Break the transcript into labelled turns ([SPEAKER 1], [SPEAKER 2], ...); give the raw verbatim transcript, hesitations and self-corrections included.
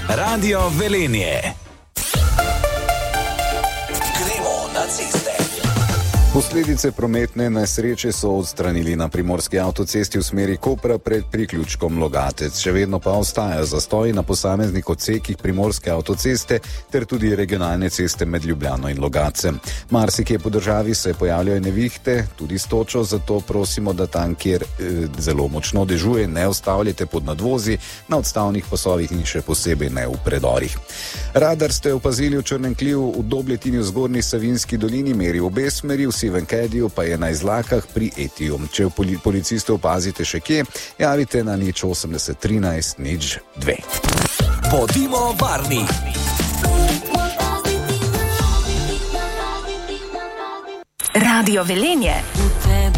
[SPEAKER 1] Radio Velenje. Gremo na ceste.
[SPEAKER 2] Posledice prometne nesreče so odstranili na primorski avtocesti v smeri Kopra pred priključkom Logatec. Še vedno pa ostajajo zastoji na posameznih odsekih primorske avtoceste ter tudi regionalne ceste med Ljubljano in Logatcem. Marsikje po državi se pojavljajo nevihte, tudi s točo, zato prosimo, da tam, kjer e, zelo močno dežuje, ne ustavljate pod nadvozi, na odstavnih pasovih in še posebej ne v predorih. Radar ste opazili v Črnem Klivu, v Dobletini v Zgornji Savinjski dolini meri v obe smeri, v Sivenkediju pa je na izlakah pri Etiju. Če poli- policiste opazite še kje, javite na nič osemdeset trinajst nič dve.
[SPEAKER 1] Bodimo varni.
[SPEAKER 3] Radio Velenje.